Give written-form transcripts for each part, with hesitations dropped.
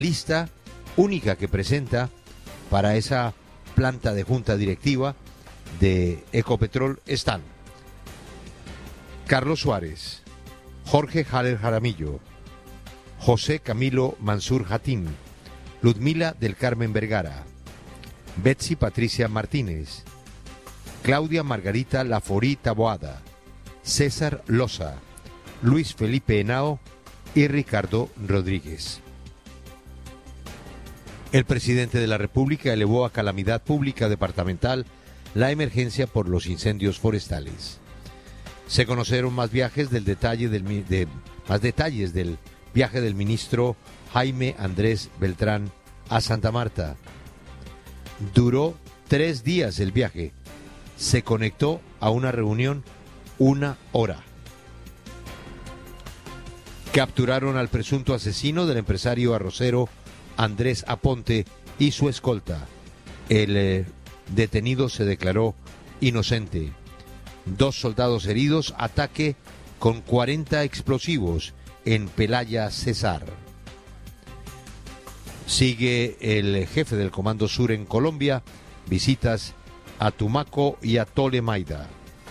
lista única que presenta para esa planta de junta directiva de Ecopetrol están Carlos Suárez, Jorge Jaler Jaramillo, José Camilo Mansur Hatim, Ludmila del Carmen Vergara, Betsy Patricia Martínez, Claudia Margarita Laforí Taboada, César Loza, Luis Felipe Henao y Ricardo Rodríguez. El presidente de la República elevó a calamidad pública departamental la emergencia por los incendios forestales. Se conocieron más detalles del viaje del ministro Jaime Andrés Beltrán a Santa Marta. Duró 3 días el viaje. Se conectó a una reunión 1 hora. Capturaron al presunto asesino del empresario arrocero Andrés Aponte y su escolta. El detenido se declaró inocente. 2 soldados heridos, ataque con 40 explosivos en Pelaya, Cesar. Sigue el jefe del Comando Sur en Colombia, visitas a Tumaco y a Tolemaida.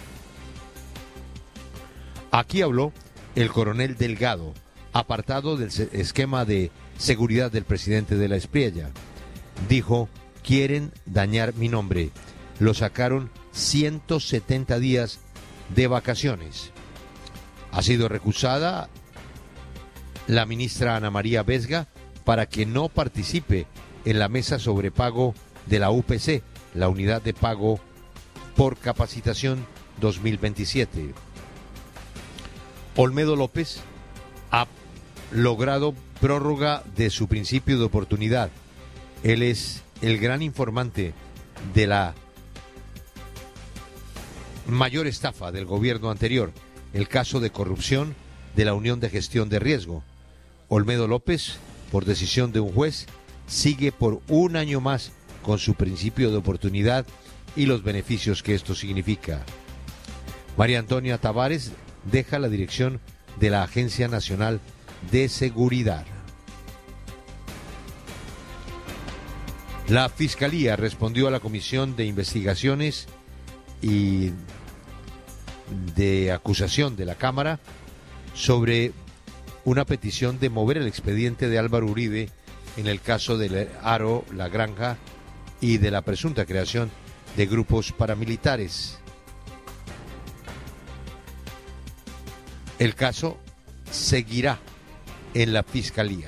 Aquí habló el coronel Delgado, apartado del esquema de seguridad del presidente de la Espriella. Dijo: quieren dañar mi nombre. Lo sacaron 170 días de vacaciones. Ha sido recusada la ministra Ana María Vesga para que no participe en la mesa sobre pago de la UPC, la Unidad de Pago por Capacitación 2027. Olmedo López ha logrado prórroga de su principio de oportunidad. Él es el gran informante de la mayor estafa del gobierno anterior, el caso de corrupción de la Unión de Gestión de Riesgo. Olmedo López, por decisión de un juez, sigue por 1 año más con su principio de oportunidad y los beneficios que esto significa. María Antonia Tavares deja la dirección de la Agencia Nacional de Seguridad. La Fiscalía respondió a la Comisión de Investigaciones y de Acusación de la Cámara sobre una petición de mover el expediente de Álvaro Uribe en el caso del Aro, La Granja y de la presunta creación de grupos paramilitares. El caso seguirá en la Fiscalía.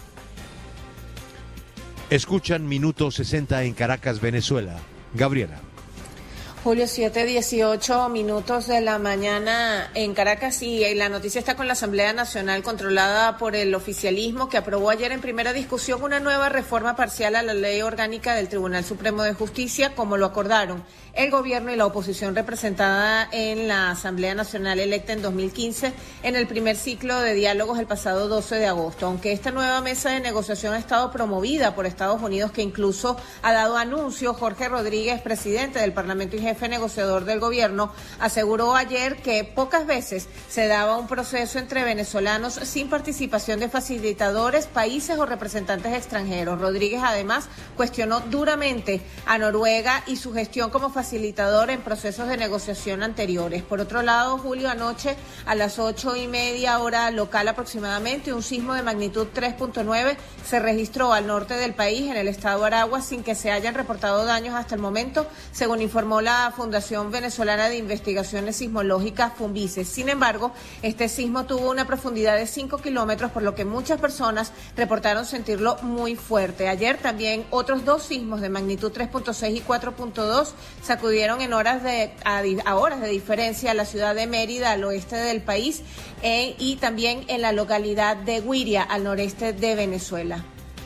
Escuchan Minuto 60 en Caracas, Venezuela. Gabriela. Julio, 7:18 de la mañana en Caracas, y la noticia está con la Asamblea Nacional controlada por el oficialismo, que aprobó ayer en primera discusión una nueva reforma parcial a la Ley Orgánica del Tribunal Supremo de Justicia, como lo acordaron el gobierno y la oposición representada en la Asamblea Nacional electa en 2015 en el primer ciclo de diálogos el pasado 12 de agosto. Aunque esta nueva mesa de negociación ha estado promovida por Estados Unidos, que incluso ha dado anuncio, Jorge Rodríguez, presidente del Parlamento y jefe negociador del gobierno, aseguró ayer que pocas veces se daba un proceso entre venezolanos sin participación de facilitadores, países o representantes extranjeros. Rodríguez además cuestionó duramente a Noruega y su gestión como facilitador en procesos de negociación anteriores. Por otro lado, Julio, anoche a las 8:30 hora local aproximadamente, un sismo de magnitud 3.9 se registró al norte del país, en el estado Aragua, sin que se hayan reportado daños hasta el momento, según informó la Fundación Venezolana de Investigaciones Sismológicas, Funvice. Sin embargo, este sismo tuvo una profundidad de 5 kilómetros, por lo que muchas personas reportaron sentirlo muy fuerte. Ayer también otros 2 sismos de magnitud 3.6 y 4.2 sacudieron en horas de diferencia a la ciudad de Mérida, al oeste del país, y también en la localidad de Guiria, al noreste de Venezuela.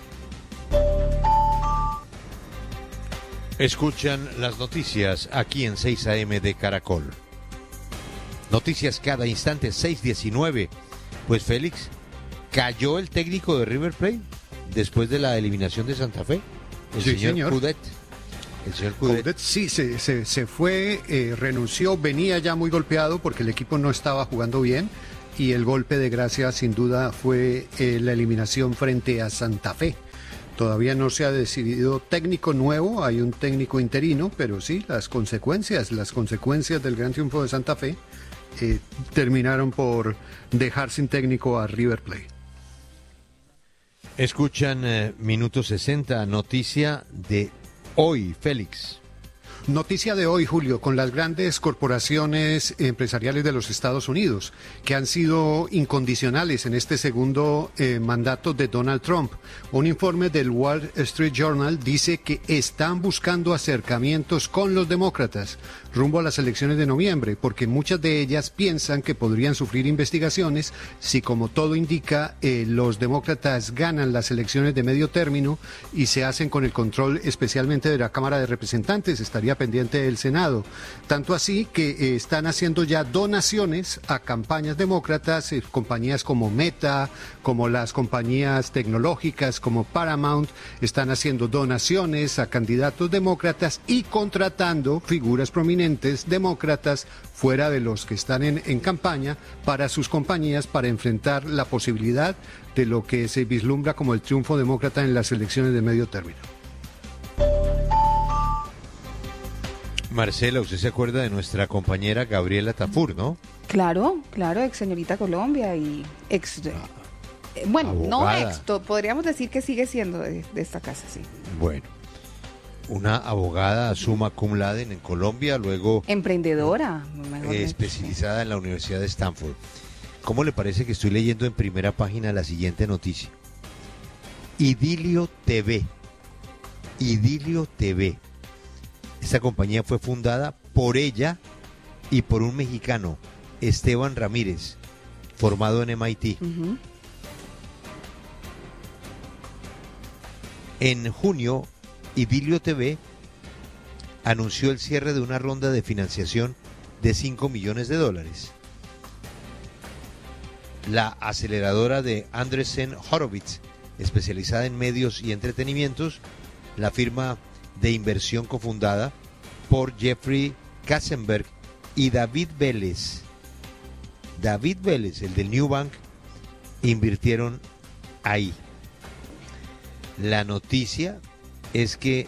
Escuchan las noticias aquí en 6 AM de Caracol. Noticias cada instante, 6:19. Pues Félix, ¿cayó el técnico de River Plate después de la eliminación de Santa Fe? El señor Coudet. El señor Coudet sí, se fue, renunció, venía ya muy golpeado porque el equipo no estaba jugando bien, y el golpe de gracia sin duda fue la eliminación frente a Santa Fe. Todavía no se ha decidido técnico nuevo, hay un técnico interino, pero sí, las consecuencias del gran triunfo de Santa Fe terminaron por dejar sin técnico a River Plate. Escuchan Minuto 60, noticia de hoy, Félix. Noticia de hoy, Julio, con las grandes corporaciones empresariales de los Estados Unidos, que han sido incondicionales en este segundo mandato de Donald Trump. Un informe del Wall Street Journal dice que están buscando acercamientos con los demócratas rumbo a las elecciones de noviembre, porque muchas de ellas piensan que podrían sufrir investigaciones si, como todo indica, los demócratas ganan las elecciones de medio término y se hacen con el control especialmente de la Cámara de Representantes. Estaría pendiente del Senado. Tanto así que están haciendo ya donaciones a campañas demócratas, compañías como Meta, como las compañías tecnológicas como Paramount, están haciendo donaciones a candidatos demócratas y contratando figuras prominentes demócratas fuera de los que están en campaña para sus compañías para enfrentar la posibilidad de lo que se vislumbra como el triunfo demócrata en las elecciones de medio término. Marcela, usted se acuerda de nuestra compañera Gabriela Tafur, ¿no? Claro, ex señorita Colombia y ex... bueno, abogada. No ex, podríamos decir que sigue siendo de esta casa, sí. Bueno, una abogada summa cum laude en Colombia, luego... Emprendedora. Especializada en la Universidad de Stanford. ¿Cómo le parece que estoy leyendo en primera página la siguiente noticia? Idilio TV. Idilio TV. Esta compañía fue fundada por ella y por un mexicano, Esteban Ramírez, formado en MIT. Uh-huh. En junio, Idilio TV anunció el cierre de una ronda de financiación de $5 millones. La aceleradora de Andreessen Horowitz, especializada en medios y entretenimientos, la firma de inversión cofundada por Jeffrey Katzenberg y David Vélez. David Vélez, el del New Bank, invirtieron ahí. La noticia es que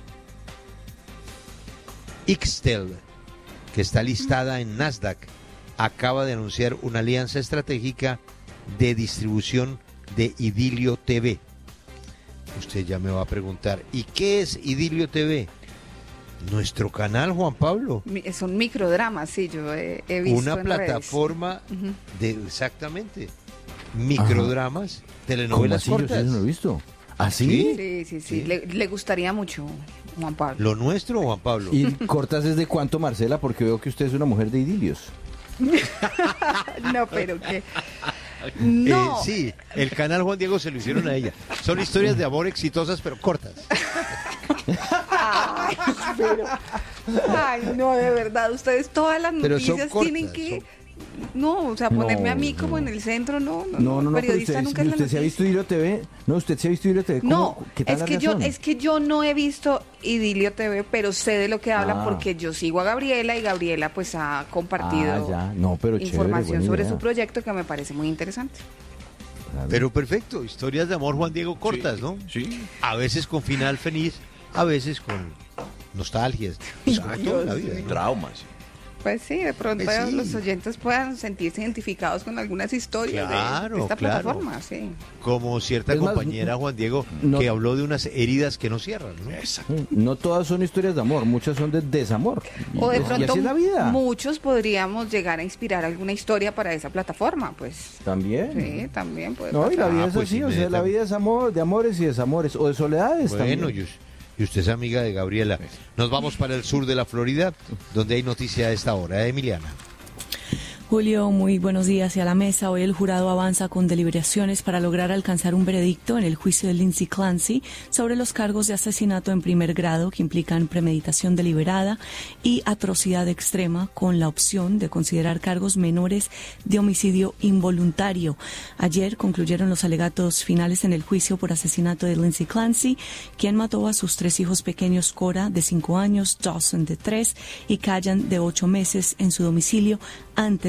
Ixtel, que está listada en Nasdaq, acaba de anunciar una alianza estratégica de distribución de Idilio TV. Usted ya me va a preguntar, ¿y qué es Idilio TV? Nuestro canal, Juan Pablo. Son microdramas, sí, yo he visto una plataforma uh-huh. de, exactamente, microdramas, telenovelas cortas. Yo no lo he visto. ¿Ah, sí? Sí. Le gustaría mucho, Juan Pablo. Lo nuestro, Juan Pablo. ¿Y cortas desde cuánto, Marcela? Porque veo que usted es una mujer de idilios. No, pero que... No. Sí, el canal Juan Diego se lo hicieron a ella. Son historias de amor exitosas, pero cortas. Ay, no, de verdad, ustedes todas las noticias cortas, tienen que... No, o sea, ponerme a mí como en el centro, no, periodista usted, nunca es la ¿usted se ha visto Idilio TV? No, ¿usted se ha visto Idilio TV? No, es que yo no he visto Idilio TV, pero sé de lo que hablan porque yo sigo a Gabriela y Gabriela pues ha compartido información sobre su proyecto que me parece muy interesante. Pero perfecto, historias de amor Juan Diego cortas, ¿no? Sí. A veces con final feliz, a veces con nostalgias. Exacto, la vida, ¿no? Traumas. Pues sí, de pronto los oyentes puedan sentirse identificados con algunas historias de esta plataforma, sí. Como cierta compañera, Juan Diego, que habló de unas heridas que no cierran, ¿no? Exacto. No todas son historias de amor, muchas son de desamor. O de pronto la vida. Muchos podríamos llegar a inspirar alguna historia para esa plataforma, pues. También. Sí, también puede pasar. No, y la vida es así, o sea, la vida es amor, de amores y desamores, o de soledades también. Bueno, y usted es amiga de Gabriela. Nos vamos para el sur de la Florida, donde hay noticia a esta hora. Emiliana. Julio, muy buenos días y a la mesa. Hoy el jurado avanza con deliberaciones para lograr alcanzar un veredicto en el juicio de Lindsey Clancy sobre los cargos de asesinato en primer grado que implican premeditación deliberada y atrocidad extrema, con la opción de considerar cargos menores de homicidio involuntario. Ayer concluyeron los alegatos finales en el juicio por asesinato de Lindsey Clancy, quien mató a sus 3 hijos pequeños, Cora, de 5 años, Dawson, de 3, y Callan, de 8 meses, en su domicilio antes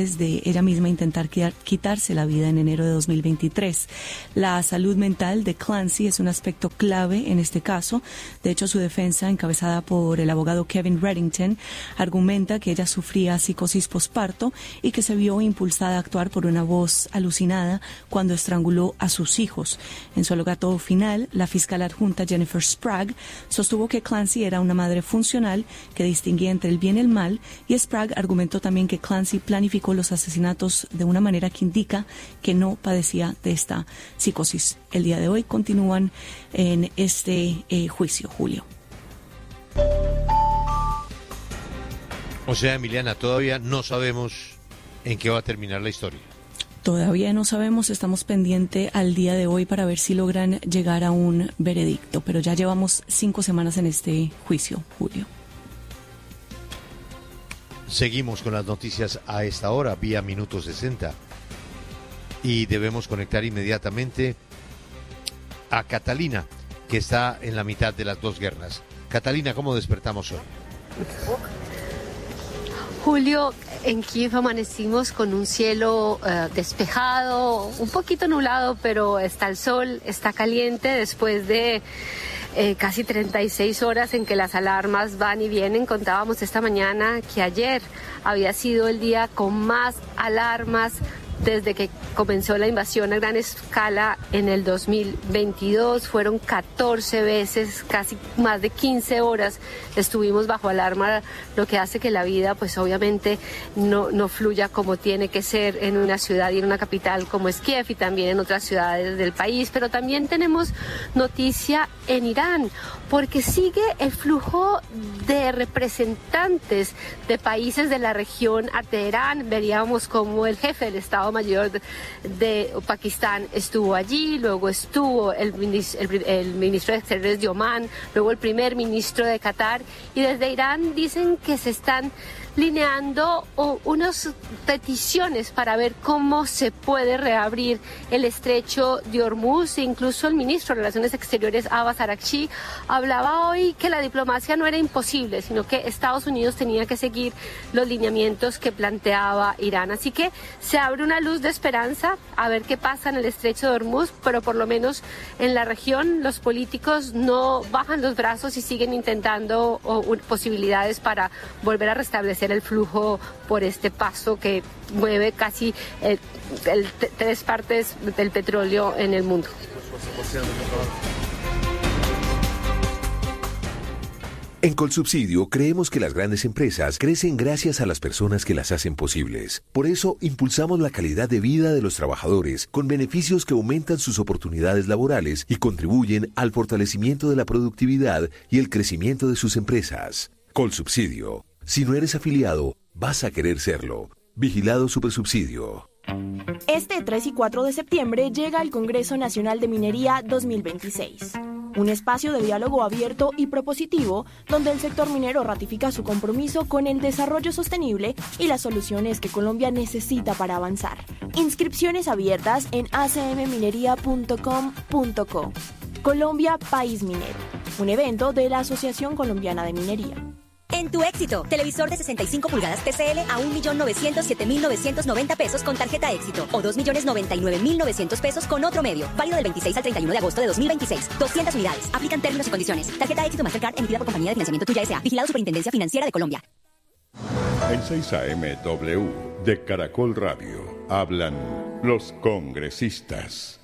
antes de ella misma intentar quitarse la vida en enero de 2023. La salud mental de Clancy es un aspecto clave en este caso. De hecho, su defensa, encabezada por el abogado Kevin Reddington, argumenta que ella sufría psicosis posparto y que se vio impulsada a actuar por una voz alucinada cuando estranguló a sus hijos. En su alegato final, la fiscal adjunta Jennifer Sprague sostuvo que Clancy era una madre funcional que distinguía entre el bien y el mal, y Sprague argumentó también que Clancy planificó los asesinatos de una manera que indica que no padecía de esta psicosis. El día de hoy continúan en este juicio, Julio. O sea, Emiliana, todavía no sabemos en qué va a terminar la historia. Todavía no sabemos, estamos pendientes al día de hoy para ver si logran llegar a un veredicto, pero ya llevamos 5 semanas en este juicio, Julio. Seguimos con las noticias a esta hora, vía Minuto 60. Y debemos conectar inmediatamente a Catalina, que está en la mitad de las dos guerras. Catalina, ¿cómo despertamos hoy? Julio, en Kiev amanecimos con un cielo despejado, un poquito nublado, pero está el sol, está caliente después de casi 36 horas en que las alarmas van y vienen. Contábamos esta mañana que ayer había sido el día con más alarmas desde que comenzó la invasión a gran escala en el 2022. Fueron 14 veces, casi más de 15 horas estuvimos bajo alarma, lo que hace que la vida pues obviamente no fluya como tiene que ser en una ciudad y en una capital como es Kiev, y también en otras ciudades del país. Pero también tenemos noticia en Irán, porque sigue el flujo de representantes de países de la región a Teherán. Veríamos como el jefe del Estado Mayor de Pakistán estuvo allí, luego estuvo el ministro de Exteriores de Omán, luego el primer ministro de Qatar, y desde Irán dicen que se están lineando unas peticiones para ver cómo se puede reabrir el estrecho de Hormuz. Incluso el ministro de Relaciones Exteriores, Abbas Araghchi, hablaba hoy que la diplomacia no era imposible, sino que Estados Unidos tenía que seguir los lineamientos que planteaba Irán. Así que se abre una luz de esperanza a ver qué pasa en el estrecho de Hormuz, pero por lo menos en la región los políticos no bajan los brazos y siguen intentando posibilidades para volver a restablecer el flujo por este paso que mueve casi 3 partes del petróleo en el mundo. En Colsubsidio creemos que las grandes empresas crecen gracias a las personas que las hacen posibles. Por eso impulsamos la calidad de vida de los trabajadores con beneficios que aumentan sus oportunidades laborales y contribuyen al fortalecimiento de la productividad y el crecimiento de sus empresas. Colsubsidio. Si no eres afiliado, vas a querer serlo. Vigilado Supersubsidio. Este 3 y 4 de septiembre llega el Congreso Nacional de Minería 2026. Un espacio de diálogo abierto y propositivo donde el sector minero ratifica su compromiso con el desarrollo sostenible y las soluciones que Colombia necesita para avanzar. Inscripciones abiertas en acmminería.com.co. Colombia País Minero, un evento de la Asociación Colombiana de Minería. En Tu Éxito, televisor de 65 pulgadas TCL a 1.907.990 pesos con tarjeta Éxito o 2.099.900 pesos con otro medio. Válido del 26 al 31 de agosto de 2026. 200 unidades. Aplican términos y condiciones. Tarjeta Éxito Mastercard emitida por Compañía de Financiamiento Tuya S.A. Vigilado Superintendencia Financiera de Colombia. En 6 AM W de Caracol Radio hablan los congresistas.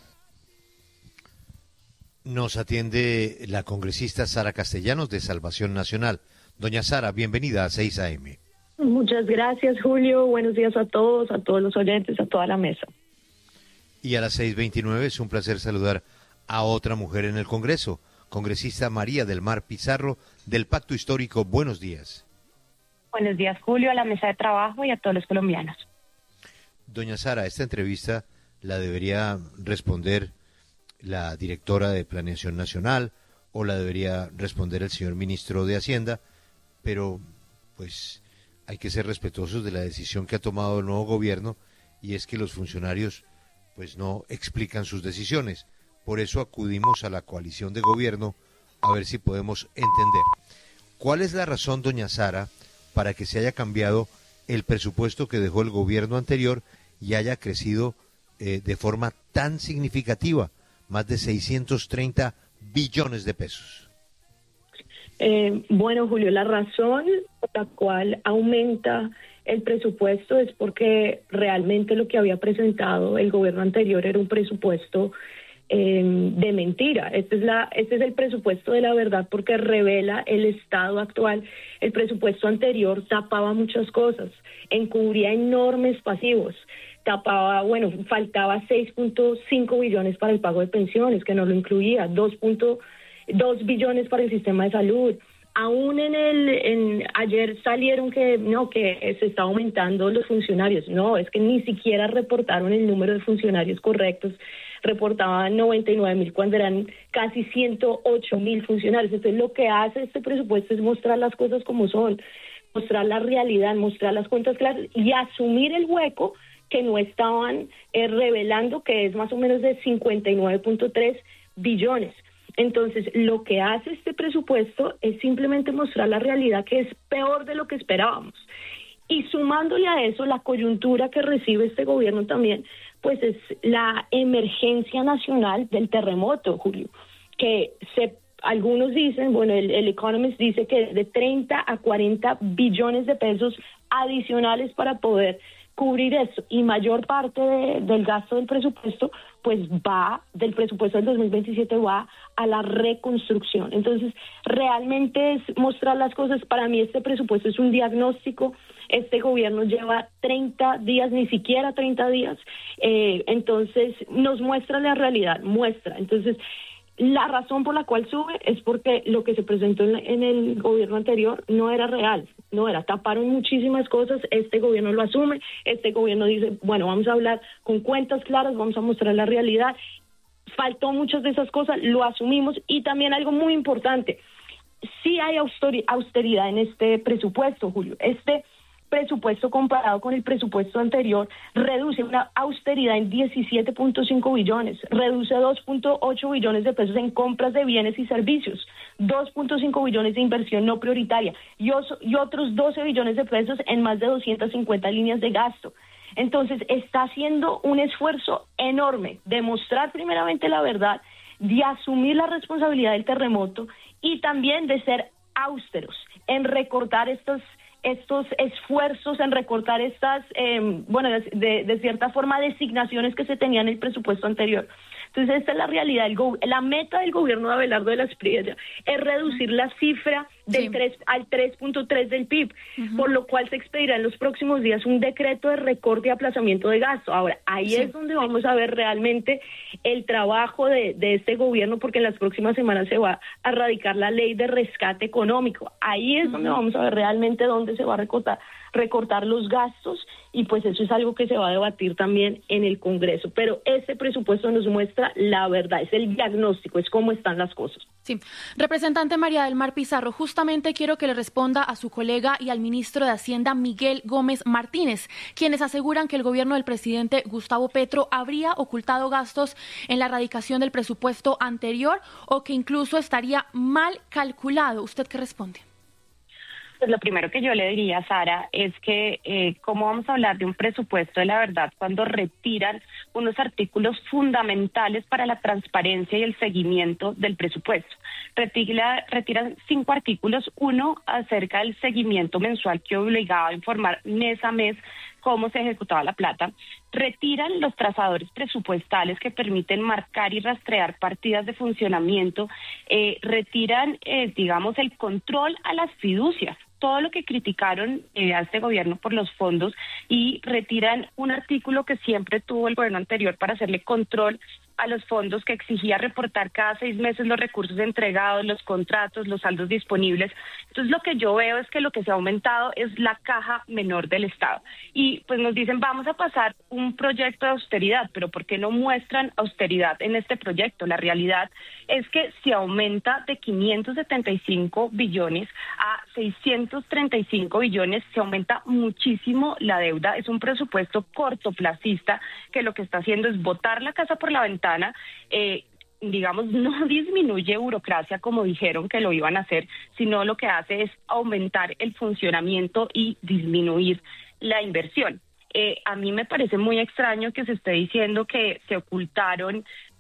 Nos atiende la congresista Sara Castellanos de Salvación Nacional. Doña Sara, bienvenida a 6 AM. Muchas gracias, Julio. Buenos días a todos los oyentes, a toda la mesa. Y a las 6:29 es un placer saludar a otra mujer en el Congreso, congresista María del Mar Pizarro, del Pacto Histórico. Buenos días. Buenos días, Julio, a la mesa de trabajo y a todos los colombianos. Doña Sara, esta entrevista la debería responder la directora de Planeación Nacional o la debería responder el señor ministro de Hacienda, pero pues hay que ser respetuosos de la decisión que ha tomado el nuevo gobierno, y es que los funcionarios pues no explican sus decisiones. Por eso acudimos a la coalición de gobierno a ver si podemos entender. ¿Cuál es la razón, doña Sara, para que se haya cambiado el presupuesto que dejó el gobierno anterior y haya crecido de forma tan significativa, más de 630 billones de pesos? Bueno, Julio, la razón por la cual aumenta el presupuesto es porque realmente lo que había presentado el gobierno anterior era un presupuesto de mentira. Este es el presupuesto de la verdad porque revela el estado actual. El presupuesto anterior tapaba muchas cosas, encubría enormes pasivos, faltaba 6.5 billones para el pago de pensiones, que no lo incluía, 2.2 billones para el sistema de salud. Aún ayer salieron que se está aumentando los funcionarios. No, es que ni siquiera reportaron el número de funcionarios correctos. Reportaban 99.000 cuando eran casi 108.000 funcionarios. Entonces lo que hace este presupuesto es mostrar las cosas como son, mostrar la realidad, mostrar las cuentas claras y asumir el hueco que no estaban revelando, que es más o menos de 59.3 billones. Entonces, lo que hace este presupuesto es simplemente mostrar la realidad, que es peor de lo que esperábamos. Y sumándole a eso, la coyuntura que recibe este gobierno también, pues es la emergencia nacional del terremoto, Julio, que algunos dicen, bueno, el Economist dice que de 30 a 40 billones de pesos adicionales para poder cubrir eso, y mayor parte del gasto del presupuesto del presupuesto del 2027 va a la reconstrucción. Entonces realmente es mostrar las cosas. Para mí este presupuesto es un diagnóstico. Este gobierno lleva 30 días, ni siquiera 30 días, entonces nos muestra la realidad, entonces la razón por la cual sube es porque lo que se presentó en el gobierno anterior no era real, taparon muchísimas cosas. Este gobierno lo asume, este gobierno dice, bueno, vamos a hablar con cuentas claras, vamos a mostrar la realidad. Faltó muchas de esas cosas, lo asumimos. Y también algo muy importante, sí hay austeridad en este presupuesto, Julio. Este presupuesto comparado con el presupuesto anterior reduce una austeridad en 17.5 billones, reduce 2.8 billones de pesos en compras de bienes y servicios, 2.5 billones de inversión no prioritaria y otros 12 billones de pesos en más de 250 líneas de gasto. Entonces está haciendo un esfuerzo enorme de mostrar primeramente la verdad, de asumir la responsabilidad del terremoto y también de ser austeros en recortar estos esfuerzos, en recortar estas, de cierta forma, designaciones que se tenían en el presupuesto anterior. Entonces, esta es la realidad. La meta del gobierno de Abelardo de la Espriella es reducir la cifra del 3 al 3.3 del PIB, por lo cual se expedirá en los próximos días un decreto de recorte y aplazamiento de gasto. Ahora, ahí es donde vamos a ver realmente el trabajo de este gobierno, porque en las próximas semanas se va a radicar la ley de rescate económico. Ahí es donde vamos a ver realmente dónde se va a recortar los gastos, y pues eso es algo que se va a debatir también en el Congreso. Pero este presupuesto nos muestra la verdad, es el diagnóstico, es cómo están las cosas. Sí. Representante María del Mar Pizarro, justamente quiero que le responda a su colega y al ministro de Hacienda, Miguel Gómez Martínez, quienes aseguran que el gobierno del presidente Gustavo Petro habría ocultado gastos en la erradicación del presupuesto anterior o que incluso estaría mal calculado. ¿Usted qué responde? Pues lo primero que yo le diría, Sara, es que cómo vamos a hablar de un presupuesto de la verdad cuando retiran unos artículos fundamentales para la transparencia y el seguimiento del presupuesto. Retiran 5 artículos, uno acerca del seguimiento mensual que obligaba a informar mes a mes cómo se ejecutaba la plata. Retiran los trazadores presupuestales que permiten marcar y rastrear partidas de funcionamiento. Retiran, el control a las fiducias, todo lo que criticaron a este gobierno por los fondos, y retiran un artículo que siempre tuvo el gobierno anterior para hacerle control a los fondos, que exigía reportar cada 6 meses los recursos entregados, los contratos, los saldos disponibles. Entonces lo que yo veo es que lo que se ha aumentado es la caja menor del Estado. Y pues nos dicen, vamos a pasar un proyecto de austeridad, pero ¿por qué no muestran austeridad en este proyecto? La realidad es que se aumenta de 575 billones a 635 billones, se aumenta muchísimo la deuda. Es un presupuesto cortoplacista que lo que está haciendo es botar la casa por la ventana, digamos, no disminuye burocracia como dijeron que lo iban a hacer, sino lo que hace es aumentar el funcionamiento y disminuir la inversión. A mí me parece muy extraño que se esté diciendo que se ocultaron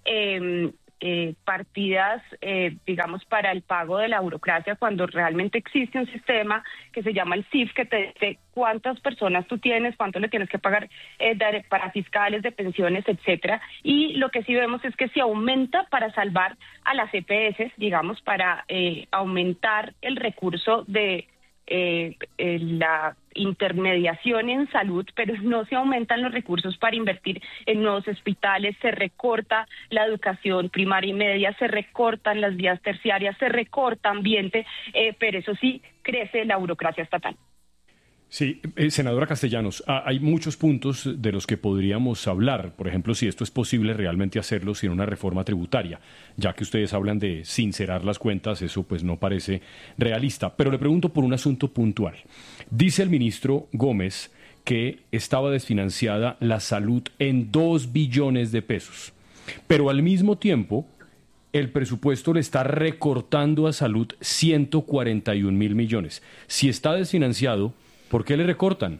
partidas, digamos, para el pago de la burocracia, cuando realmente existe un sistema que se llama el CIF, que te dice cuántas personas tú tienes, cuánto le tienes que pagar para fiscales, de pensiones, etcétera. Y lo que sí vemos es que se aumenta para salvar a las EPS, digamos, para aumentar el recurso de la intermediación en salud, pero no se aumentan los recursos para invertir en nuevos hospitales, se recorta la educación primaria y media, se recortan las vías terciarias, se recorta ambiente, pero eso sí, crece la burocracia estatal. Sí, senadora Castellanos, hay muchos puntos de los que podríamos hablar. Por ejemplo, si esto es posible realmente hacerlo sin una reforma tributaria, ya que ustedes hablan de sincerar las cuentas, eso pues no parece realista. Pero le pregunto por un asunto puntual. Dice el ministro Gómez que estaba desfinanciada la salud en 2 billones de pesos, pero al mismo tiempo el presupuesto le está recortando a salud 141.000 millones. Si está desfinanciado, ¿por qué le recortan?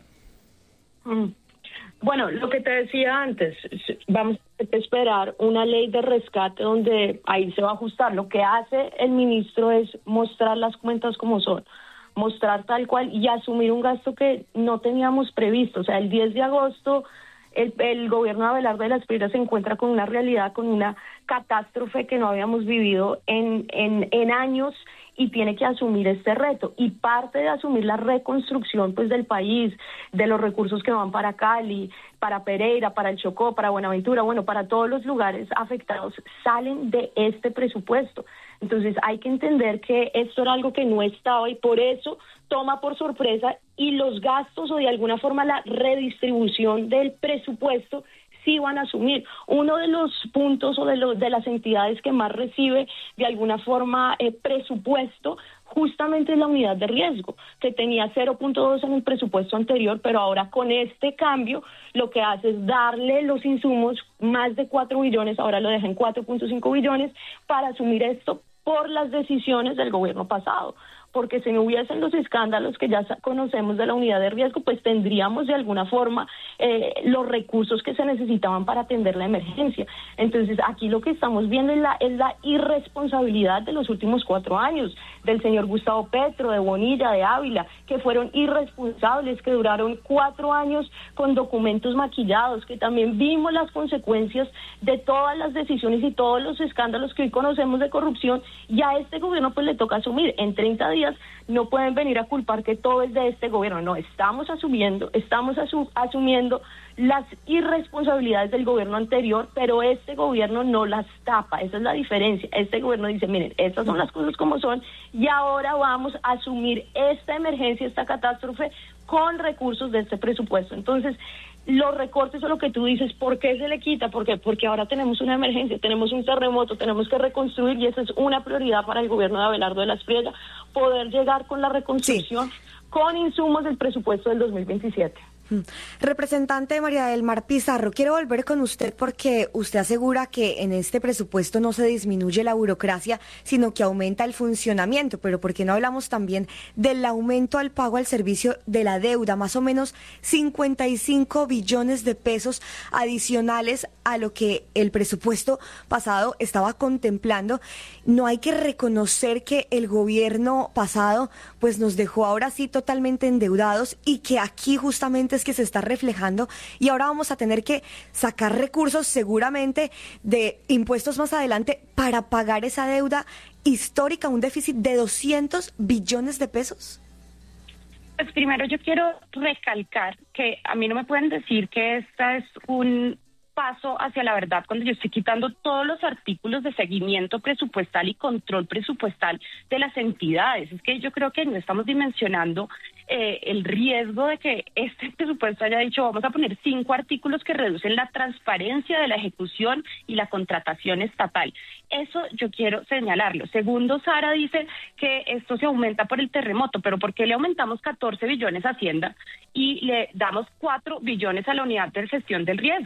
Bueno, lo que te decía antes, vamos a esperar una ley de rescate donde ahí se va a ajustar. Lo que hace el ministro es mostrar las cuentas como son, mostrar tal cual y asumir un gasto que no teníamos previsto. O sea, el 10 de agosto el gobierno de Abelardo de la Espriella se encuentra con una realidad, con una catástrofe que no habíamos vivido en años, y tiene que asumir este reto, y parte de asumir la reconstrucción pues del país, de los recursos que van para Cali, para Pereira, para el Chocó, para Buenaventura, bueno, para todos los lugares afectados, salen de este presupuesto. Entonces hay que entender que esto era algo que no estaba y por eso toma por sorpresa, y los gastos o de alguna forma la redistribución del presupuesto sí van a asumir. Uno de los puntos o de las entidades que más recibe de alguna forma presupuesto justamente es la unidad de riesgo, que tenía 0.2 en el presupuesto anterior, pero ahora con este cambio lo que hace es darle los insumos, más de 4 billones, ahora lo deja en 4.5 billones para asumir esto por las decisiones del gobierno pasado. Porque si no hubiesen los escándalos que ya conocemos de la unidad de riesgo, pues tendríamos de alguna forma los recursos que se necesitaban para atender la emergencia. Entonces aquí lo que estamos viendo es la irresponsabilidad de los últimos 4 años, del señor Gustavo Petro, de Bonilla, de Ávila, que fueron irresponsables, que duraron 4 años con documentos maquillados, que también vimos las consecuencias de todas las decisiones y todos los escándalos que hoy conocemos de corrupción, y a este gobierno pues le toca asumir en 30 días. No pueden venir a culpar que todo es de este gobierno. No, estamos asumiendo las irresponsabilidades del gobierno anterior, pero este gobierno no las tapa. Esa es la diferencia. Este gobierno dice, miren, estas son las cosas como son y ahora vamos a asumir esta emergencia, esta catástrofe con recursos de este presupuesto. Entonces, los recortes o lo que tú dices, ¿por qué se le quita? Porque ahora tenemos una emergencia, tenemos un terremoto, tenemos que reconstruir, y esa es una prioridad para el gobierno de Abelardo de la Espriella, poder llegar con la reconstrucción con insumos del presupuesto del 2027. Representante María del Mar Pizarro, quiero volver con usted porque usted asegura que en este presupuesto no se disminuye la burocracia, sino que aumenta el funcionamiento, pero ¿por qué no hablamos también del aumento al pago al servicio de la deuda? Más o menos 55 billones de pesos adicionales a lo que el presupuesto pasado estaba contemplando. No hay que reconocer que el gobierno pasado pues nos dejó ahora sí totalmente endeudados, y que aquí justamente es que se está reflejando, y ahora vamos a tener que sacar recursos seguramente de impuestos más adelante para pagar esa deuda histórica, un déficit de 200 billones de pesos. Pues primero yo quiero recalcar que a mí no me pueden decir que esta es un paso hacia la verdad cuando yo estoy quitando todos los artículos de seguimiento presupuestal y control presupuestal de las entidades. Es que yo creo que no estamos dimensionando el riesgo de que este presupuesto haya dicho vamos a poner 5 artículos que reducen la transparencia de la ejecución y la contratación estatal. Eso yo quiero señalarlo. Segundo, Sara dice que esto se aumenta por el terremoto, pero ¿por qué le aumentamos 14 billones a Hacienda y le damos 4 billones a la unidad de gestión del riesgo?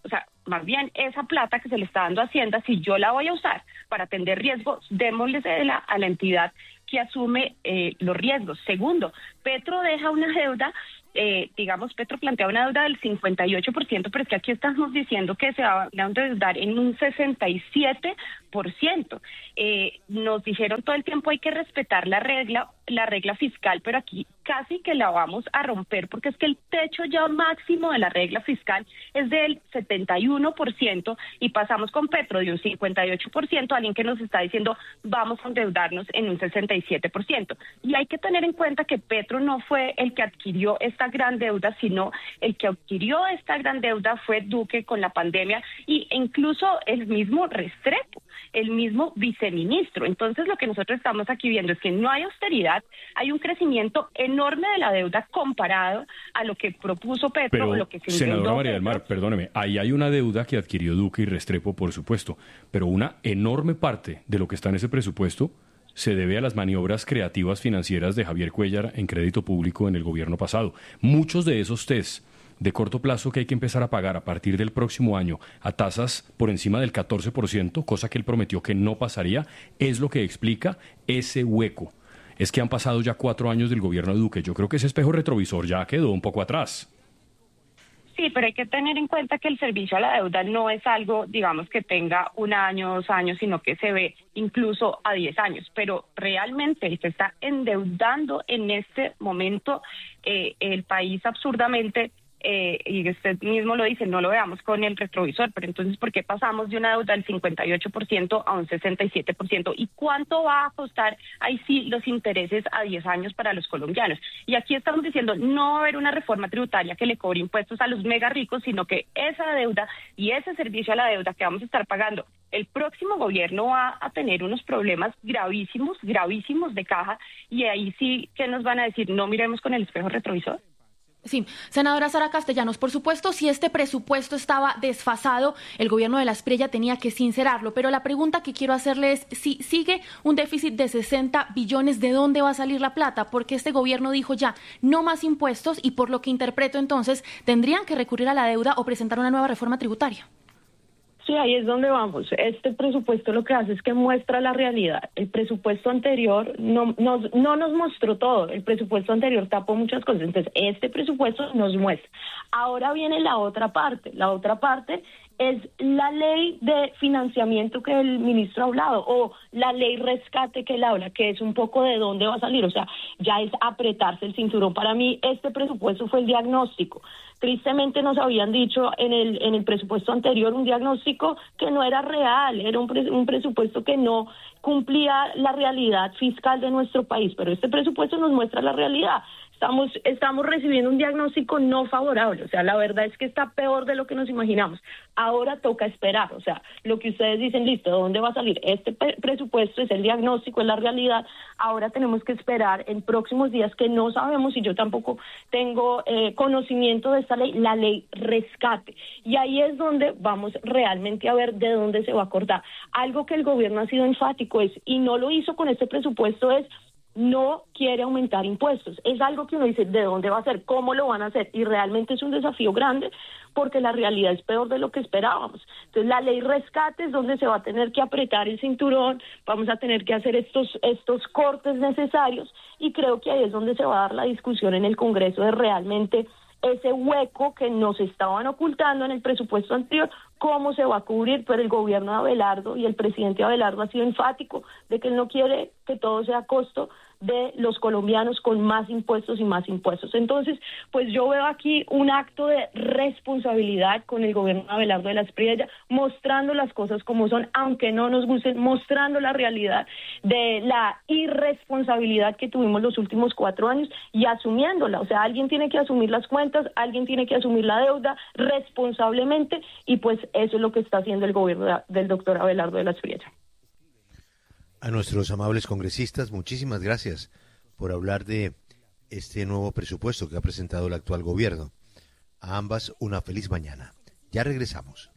O sea, más bien esa plata que se le está dando a Hacienda, si yo la voy a usar para atender riesgos, démosle a la entidad que asume los riesgos. Segundo, Petro deja una deuda, Petro plantea una deuda del 58%, pero es que aquí estamos diciendo que se va a endeudar en un 67%. Nos dijeron todo el tiempo hay que respetar la regla fiscal, pero aquí casi que la vamos a romper, porque es que el techo ya máximo de la regla fiscal es del 71% y pasamos con Petro de un 58% a alguien que nos está diciendo vamos a endeudarnos en un 67%. Y hay que tener en cuenta que Petro no fue el que adquirió esta gran deuda, sino el que adquirió esta gran deuda fue Duque con la pandemia e incluso el mismo Restrepo, el mismo viceministro. Entonces lo que nosotros estamos aquí viendo es que no hay austeridad, hay un crecimiento enorme de la deuda comparado a lo que propuso Petro. Pero, o lo que se senadora María del Petro. Mar, perdóneme, ahí hay una deuda que adquirió Duque y Restrepo, por supuesto, pero una enorme parte de lo que está en ese presupuesto se debe a las maniobras creativas financieras de Javier Cuéllar en crédito público en el gobierno pasado. Muchos de esos test de corto plazo que hay que empezar a pagar a partir del próximo año a tasas por encima del 14%, cosa que él prometió que no pasaría, es lo que explica ese hueco. Es que han pasado ya 4 años del gobierno de Duque. Yo creo que ese espejo retrovisor ya quedó un poco atrás. Sí, pero hay que tener en cuenta que el servicio a la deuda no es algo, digamos, que tenga 1 año, 2 años, sino que se ve incluso a 10 años. Pero realmente se está endeudando en este momento el país absurdamente. Y usted mismo lo dice, no lo veamos con el retrovisor, pero entonces, ¿por qué pasamos de una deuda del 58% a un 67%? ¿Y cuánto va a costar ahí sí los intereses a 10 años para los colombianos? Y aquí estamos diciendo, no va a haber una reforma tributaria que le cobre impuestos a los mega ricos, sino que esa deuda y ese servicio a la deuda que vamos a estar pagando, el próximo gobierno va a tener unos problemas gravísimos de caja, y ahí sí que nos van a decir, no miremos con el espejo retrovisor. Sí, senadora Sara Castellanos, por supuesto, si este presupuesto estaba desfasado, el gobierno de la Asprilla tenía que sincerarlo, pero la pregunta que quiero hacerle es, si sigue un déficit de 60 billones, ¿de dónde va a salir la plata? Porque este gobierno dijo ya, no más impuestos, y por lo que interpreto entonces, tendrían que recurrir a la deuda o presentar una nueva reforma tributaria. Sí, ahí es donde vamos. Este presupuesto lo que hace es que muestra la realidad. El presupuesto anterior no nos mostró todo. El presupuesto anterior tapó muchas cosas. Entonces, este presupuesto nos muestra. Ahora viene la otra parte. La otra parte es la ley de financiamiento que el ministro ha hablado, o la ley rescate que él habla, que es un poco de dónde va a salir. O sea, ya es apretarse el cinturón. Para mí, este presupuesto fue el diagnóstico. Tristemente nos habían dicho en el presupuesto anterior un diagnóstico que no era real, era un presupuesto que no cumplía la realidad fiscal de nuestro país, pero este presupuesto nos muestra la realidad. Estamos recibiendo un diagnóstico no favorable, o sea, la verdad es que está peor de lo que nos imaginamos. Ahora toca esperar, o sea, lo que ustedes dicen, listo, ¿de dónde va a salir? Este presupuesto es el diagnóstico, es la realidad. Ahora tenemos que esperar en próximos días, que no sabemos, y yo tampoco tengo conocimiento de esta ley, la ley rescate. Y ahí es donde vamos realmente a ver de dónde se va a cortar. Algo que el gobierno ha sido enfático es, y no lo hizo con este presupuesto, es no quiere aumentar impuestos. Es algo que uno dice, ¿de dónde va a ser? ¿Cómo lo van a hacer? Y realmente es un desafío grande, porque la realidad es peor de lo que esperábamos. Entonces, la ley rescate es donde se va a tener que apretar el cinturón, vamos a tener que hacer estos cortes necesarios, y creo que ahí es donde se va a dar la discusión en el Congreso de realmente ese hueco que nos estaban ocultando en el presupuesto anterior, cómo se va a cubrir. Pero el gobierno de Abelardo y el presidente Abelardo ha sido enfático de que él no quiere que todo sea a costo de los colombianos con más impuestos y más impuestos. Entonces, pues yo veo aquí un acto de responsabilidad con el gobierno de Abelardo de la Espriella, mostrando las cosas como son, aunque no nos gusten, mostrando la realidad de la irresponsabilidad que tuvimos los últimos 4 años y asumiéndola. O sea, alguien tiene que asumir las cuentas, alguien tiene que asumir la deuda responsablemente, y pues eso es lo que está haciendo el gobierno del doctor Abelardo de la Espriella. A nuestros amables congresistas, muchísimas gracias por hablar de este nuevo presupuesto que ha presentado el actual gobierno. A ambas, una feliz mañana. Ya regresamos.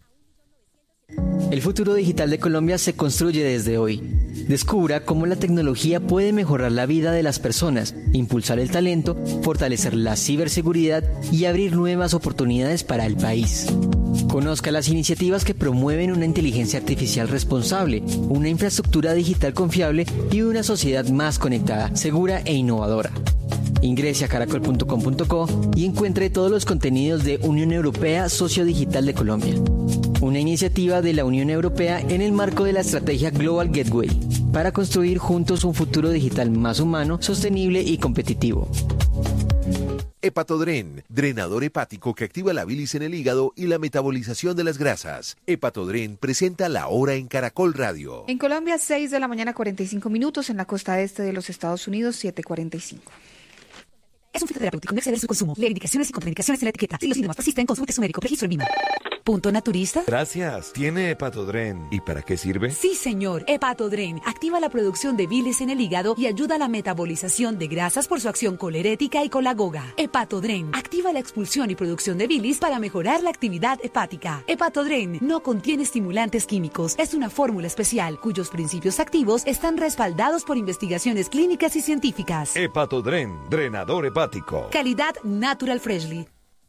El futuro digital de Colombia se construye desde hoy. Descubra cómo la tecnología puede mejorar la vida de las personas, impulsar el talento, fortalecer la ciberseguridad y abrir nuevas oportunidades para el país. Conozca las iniciativas que promueven una inteligencia artificial responsable, una infraestructura digital confiable y una sociedad más conectada, segura e innovadora. Ingrese a caracol.com.co y encuentre todos los contenidos de Unión Europea Socio Digital de Colombia. Una iniciativa de la Unión Europea en el marco de la estrategia Global Gateway, para construir juntos un futuro digital más humano, sostenible y competitivo. Hepatodren, drenador hepático que activa la bilis en el hígado y la metabolización de las grasas. Hepatodren presenta La Hora en Caracol Radio. En Colombia, 6 de la mañana, 45 minutos. En la costa este de los Estados Unidos, 7:45. Es un fitoterapéutico, no exceder su consumo. Lee indicaciones y contraindicaciones en la etiqueta. Si los síntomas persisten, consulte a su médico. Registro en VIMA. ¿Punto naturista? Gracias. ¿Tiene Hepatodren? ¿Y para qué sirve? Sí, señor. Hepatodren activa la producción de bilis en el hígado y ayuda a la metabolización de grasas por su acción colerética y colagoga. Hepatodren activa la expulsión y producción de bilis para mejorar la actividad hepática. Hepatodren no contiene estimulantes químicos. Es una fórmula especial cuyos principios activos están respaldados por investigaciones clínicas y científicas. Hepatodren, drenador hepático. Calidad Natural Freshly.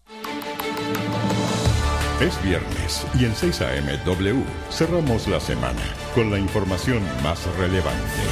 Es viernes y en 6 AM W cerramos la semana con la información más relevante.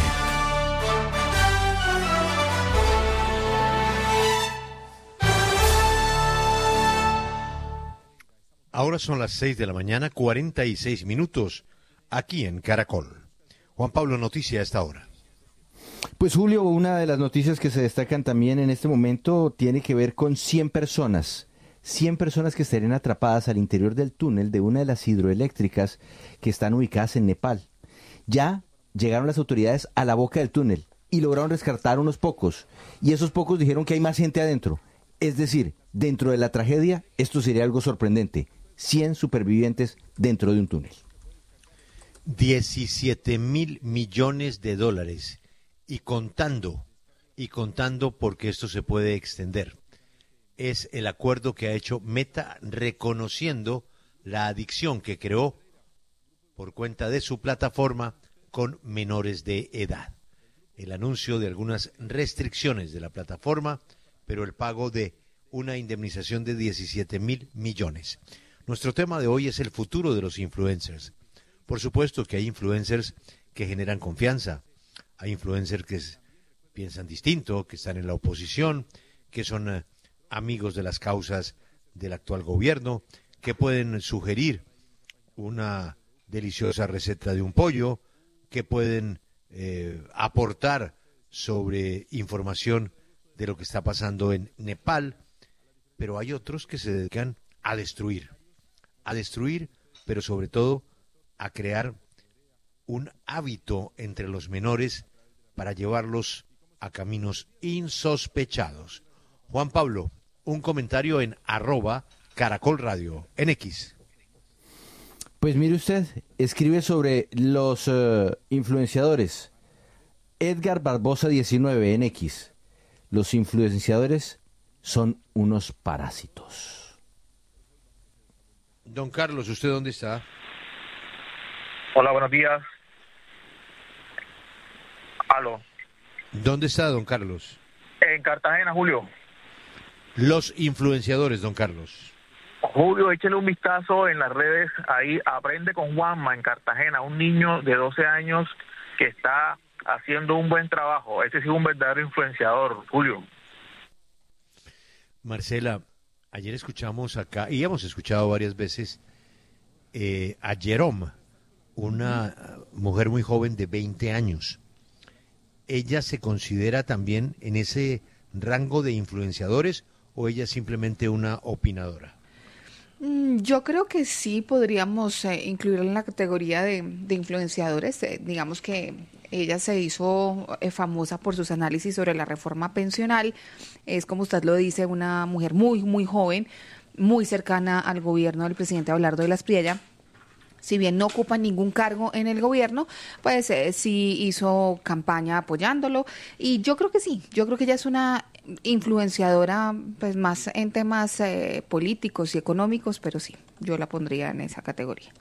Ahora son las 6 de la mañana, 46 minutos, aquí en Caracol. Juan Pablo, noticia a esta hora. Pues Julio, una de las noticias que se destacan también en este momento tiene que ver con 100 personas que estarían atrapadas al interior del túnel de una de las hidroeléctricas que están ubicadas en Nepal. Ya llegaron las autoridades a la boca del túnel y lograron rescatar unos pocos, y esos pocos dijeron que hay más gente adentro. Es decir, dentro de la tragedia, esto sería algo sorprendente, 100 supervivientes dentro de un túnel. 17.000 millones de dólares. Y contando porque esto se puede extender. Es el acuerdo que ha hecho Meta reconociendo la adicción que creó por cuenta de su plataforma con menores de edad. El anuncio de algunas restricciones de la plataforma, pero el pago de una indemnización de 17.000 millones. Nuestro tema de hoy es el futuro de los influencers. Por supuesto que hay influencers que generan confianza. Hay influencers que piensan distinto, que están en la oposición, que son amigos de las causas del actual gobierno, que pueden sugerir una deliciosa receta de un pollo, que pueden aportar sobre información de lo que está pasando en Nepal, pero hay otros que se dedican a destruir, pero sobre todo a crear un hábito entre los menores para llevarlos a caminos insospechados. Juan Pablo, un comentario en @caracolradio en X. Pues mire usted, escribe sobre los influenciadores. Edgar Barbosa 19 en X. Los influenciadores son unos parásitos. Don Carlos, ¿usted dónde está? Hola, buenos días. Aló. ¿Dónde está, don Carlos? En Cartagena, Julio. Los influenciadores, don Carlos. Julio, échale un vistazo en las redes, ahí Aprende con Juanma en Cartagena, un niño de 12 años que está haciendo un buen trabajo. Ese sí es un verdadero influenciador, Julio. Marcela, ayer escuchamos acá, y hemos escuchado varias veces, a Jerome, una mujer muy joven de 20 años. ¿Ella se considera también en ese rango de influenciadores o ella es simplemente una opinadora? Yo creo que sí podríamos incluirla en la categoría de influenciadores. Digamos que ella se hizo famosa por sus análisis sobre la reforma pensional. Es, como usted lo dice, una mujer muy, muy joven, muy cercana al gobierno del presidente Abelardo de la Espriella. Si bien no ocupa ningún cargo en el gobierno, pues sí hizo campaña apoyándolo. Y yo creo que sí, yo creo que ella es una influenciadora pues más en temas políticos y económicos, pero sí, yo la pondría en esa categoría.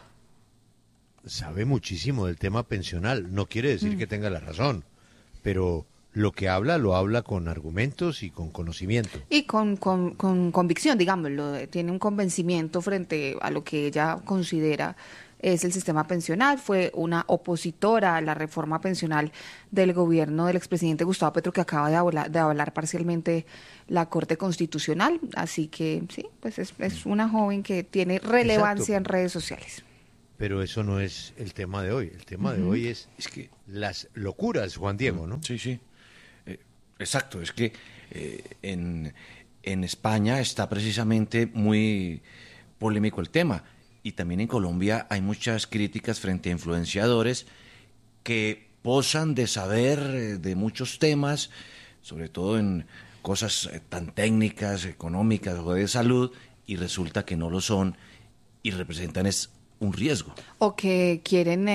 Sabe muchísimo del tema pensional, no quiere decir que tenga la razón, pero lo que habla, lo habla con argumentos y con conocimiento. Y con convicción, digámoslo, tiene un convencimiento frente a lo que ella considera es el sistema pensional. Fue una opositora a la reforma pensional del gobierno del expresidente Gustavo Petro, que acaba de avalar parcialmente la Corte Constitucional. Así que sí, pues es una joven que tiene relevancia en redes sociales. Pero eso no es el tema de hoy. El tema de hoy es que las locuras, Juan Diego, ¿no? Sí. Exacto, es que en España está precisamente muy polémico el tema. Y también en Colombia hay muchas críticas frente a influenciadores que posan de saber de muchos temas, sobre todo en cosas tan técnicas, económicas o de salud, y resulta que no lo son y representan un riesgo. O que quieren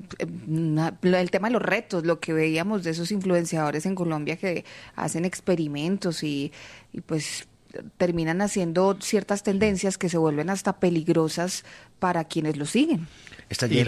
el tema de los retos, lo que veíamos de esos influenciadores en Colombia que hacen experimentos y pues terminan haciendo ciertas tendencias que se vuelven hasta peligrosas para quienes lo siguen. Y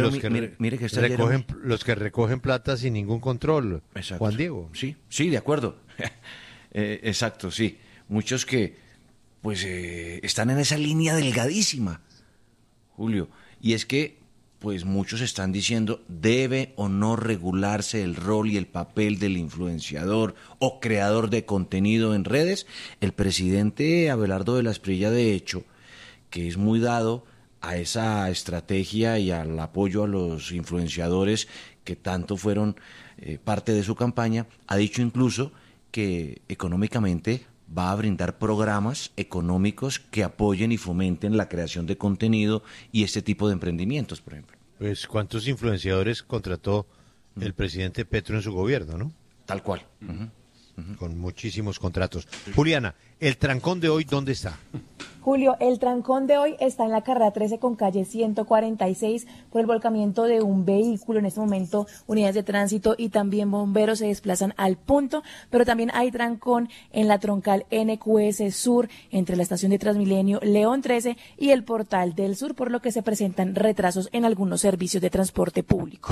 los que recogen plata sin ningún control. Exacto. Juan Diego. Sí, de acuerdo. Exacto, sí. Muchos que pues están en esa línea delgadísima, Julio. Y es que pues muchos están diciendo, ¿debe o no regularse el rol y el papel del influenciador o creador de contenido en redes? El presidente Abelardo de la Espriella, de hecho, que es muy dado a esa estrategia y al apoyo a los influenciadores que tanto fueron parte de su campaña, ha dicho incluso que económicamente va a brindar programas económicos que apoyen y fomenten la creación de contenido y este tipo de emprendimientos, por ejemplo. Pues, ¿cuántos influenciadores contrató el presidente Petro en su gobierno, no? Tal cual. Con muchísimos contratos. Juliana, ¿el trancón de hoy dónde está? Julio, el trancón de hoy está en la carrera 13 con calle 146 por el volcamiento de un vehículo. En este momento, unidades de tránsito y también bomberos se desplazan al punto, pero también hay trancón en la troncal NQS Sur entre la estación de Transmilenio León 13 y el Portal del Sur, por lo que se presentan retrasos en algunos servicios de transporte público.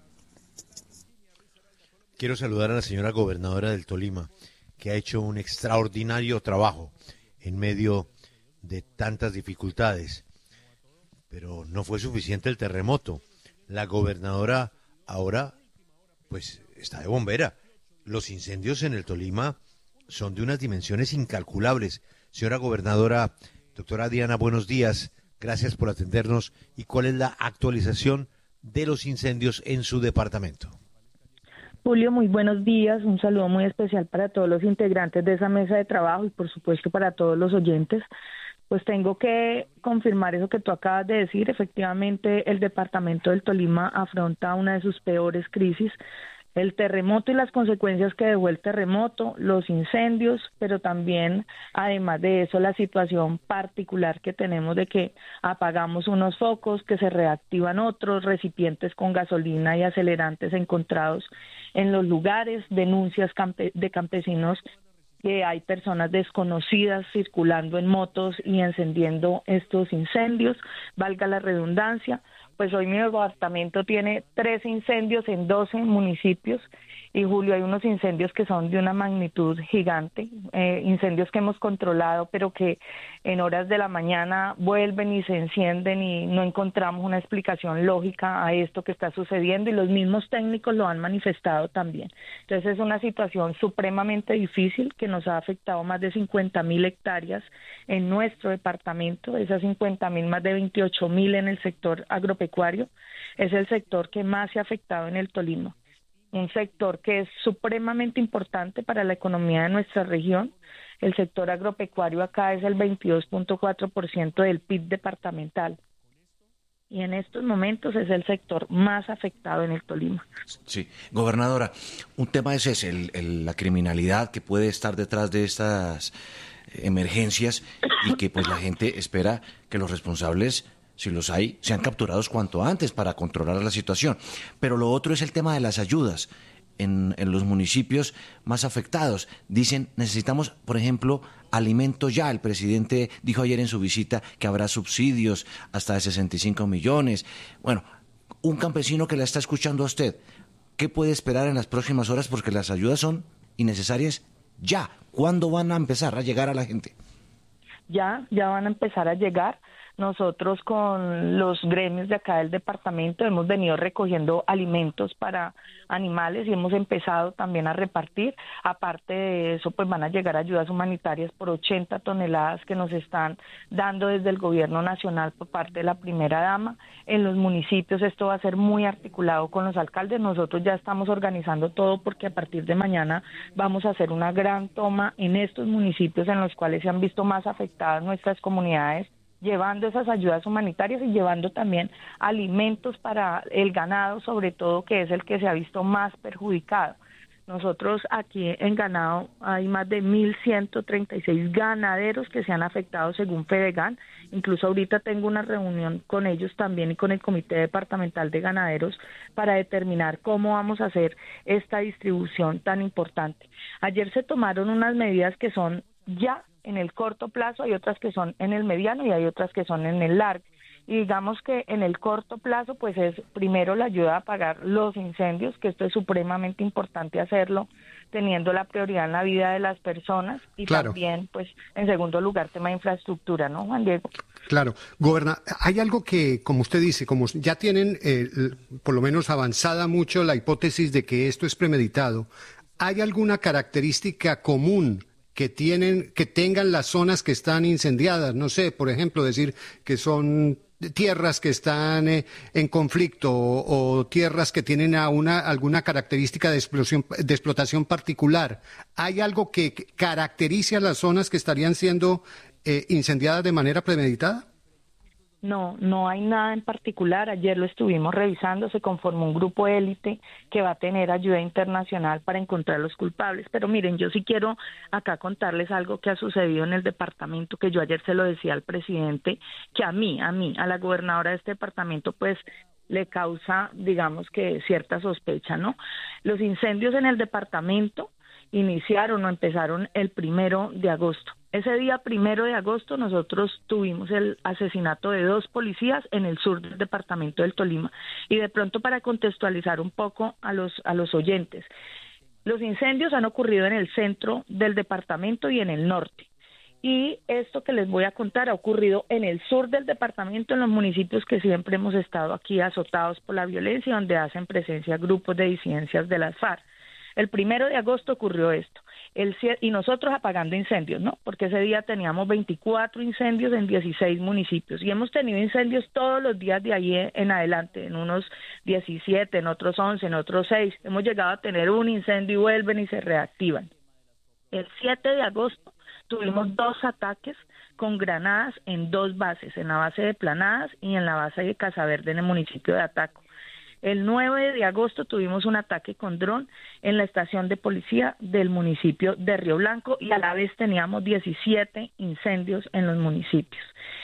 Quiero saludar a la señora gobernadora del Tolima, que ha hecho un extraordinario trabajo en medio de tantas dificultades, pero no fue suficiente el terremoto. La gobernadora ahora, pues, está de bombera. Los incendios en el Tolima son de unas dimensiones incalculables. Señora gobernadora, doctora Diana, buenos días, gracias por atendernos. ¿Y cuál es la actualización de los incendios en su departamento? Julio, muy buenos días, un saludo muy especial para todos los integrantes de esa mesa de trabajo y por supuesto para todos los oyentes. Pues tengo que confirmar eso que tú acabas de decir. Efectivamente, el departamento del Tolima afronta una de sus peores crisis. El terremoto y las consecuencias que dejó el terremoto, los incendios, pero también, además de eso, la situación particular que tenemos de que apagamos unos focos, que se reactivan otros, recipientes con gasolina y acelerantes encontrados en los lugares, denuncias de campesinos que hay personas desconocidas circulando en motos y encendiendo estos incendios, valga la redundancia. Pues hoy mi departamento tiene 3 incendios en 12 municipios y, Julio, hay unos incendios que son de una magnitud gigante, incendios que hemos controlado pero que en horas de la mañana vuelven y se encienden y no encontramos una explicación lógica a esto que está sucediendo y los mismos técnicos lo han manifestado también. Entonces es una situación supremamente difícil que nos ha afectado más de 50.000 hectáreas en nuestro departamento, esas 50.000, más de 28.000 en el sector agropecuario, es el sector que más se ha afectado en el Tolima. Un sector que es supremamente importante para la economía de nuestra región. El sector agropecuario acá es el 22.4% del PIB departamental. Y en estos momentos es el sector más afectado en el Tolima. Sí, gobernadora, un tema es ese, la criminalidad que puede estar detrás de estas emergencias y que pues la gente espera que los responsables, si los hay, sean capturados cuanto antes para controlar la situación. Pero lo otro es el tema de las ayudas en los municipios más afectados. Dicen, necesitamos, por ejemplo, alimentos ya. El presidente dijo ayer en su visita que habrá subsidios hasta de 65 millones. Bueno, un campesino que la está escuchando a usted, ¿qué puede esperar en las próximas horas? Porque las ayudas son innecesarias ya. ¿Cuándo van a empezar a llegar a la gente? Ya van a empezar a llegar. Nosotros con los gremios de acá del departamento hemos venido recogiendo alimentos para animales y hemos empezado también a repartir. Aparte de eso, pues van a llegar ayudas humanitarias por 80 toneladas que nos están dando desde el gobierno nacional por parte de la primera dama. En los municipios esto va a ser muy articulado con los alcaldes. Nosotros ya estamos organizando todo porque a partir de mañana vamos a hacer una gran toma en estos municipios en los cuales se han visto más afectadas nuestras comunidades, llevando esas ayudas humanitarias y llevando también alimentos para el ganado, sobre todo, que es el que se ha visto más perjudicado. Nosotros aquí en ganado hay más de 1.136 ganaderos que se han afectado según Fedegan. Incluso ahorita tengo una reunión con ellos también y con el Comité Departamental de Ganaderos para determinar cómo vamos a hacer esta distribución tan importante. Ayer se tomaron unas medidas que son ya en el corto plazo, hay otras que son en el mediano y hay otras que son en el largo. Y digamos que en el corto plazo, pues es primero la ayuda a apagar los incendios, que esto es supremamente importante hacerlo, teniendo la prioridad en la vida de las personas y también, pues, en segundo lugar, tema de infraestructura, ¿no, Juan Diego? Claro. Hay algo que, como usted dice, como ya tienen por lo menos avanzada mucho la hipótesis de que esto es premeditado, ¿hay alguna característica común que tengan las zonas que están incendiadas? No sé, por ejemplo, decir que son tierras que están en conflicto o tierras que tienen alguna característica de explotación particular. ¿Hay algo que caracterice a las zonas que estarían siendo incendiadas de manera premeditada? No hay nada en particular. Ayer lo estuvimos revisando, se conformó un grupo élite que va a tener ayuda internacional para encontrar los culpables. Pero miren, yo sí quiero acá contarles algo que ha sucedido en el departamento, que yo ayer se lo decía al presidente, que a mí, a la gobernadora de este departamento, pues le causa, digamos que cierta sospecha, ¿no? Los incendios en el departamento iniciaron o empezaron el 1 de agosto. Ese día 1 de agosto nosotros tuvimos el asesinato de 2 policías en el sur del departamento del Tolima. Y de pronto, para contextualizar un poco a los oyentes, los incendios han ocurrido en el centro del departamento y en el norte. Y esto que les voy a contar ha ocurrido en el sur del departamento, en los municipios que siempre hemos estado aquí azotados por la violencia, donde hacen presencia grupos de disidencias de las FARC. El 1 de agosto ocurrió esto, y nosotros apagando incendios, ¿no? Porque ese día teníamos 24 incendios en 16 municipios, y hemos tenido incendios todos los días de ahí en adelante, en unos 17, en otros 11, en otros 6. Hemos llegado a tener un incendio y vuelven y se reactivan. El 7 de agosto tuvimos 2 ataques con granadas en 2 bases, en la base de Planadas y en la base de Casaverde, en el municipio de Ataco. El 9 de agosto tuvimos un ataque con dron en la estación de policía del municipio de Río Blanco, y a la vez teníamos 17 incendios en los municipios.